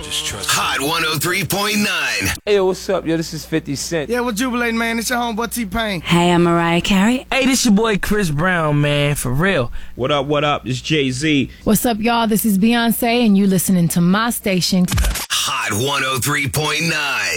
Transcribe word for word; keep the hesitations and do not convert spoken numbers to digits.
just trust Hot one oh three point nine. Hey, yo, what's up? Yo, this is fifty Cent. Yeah, we're jubilating, man. It's your homeboy T-Pain. Hey, I'm Mariah Carey. Hey, this your boy Chris Brown, man, for real. What up, what up? It's Jay-Z. What's up, y'all? This is Beyonce, and you listening to my station. Hot one oh three point nine.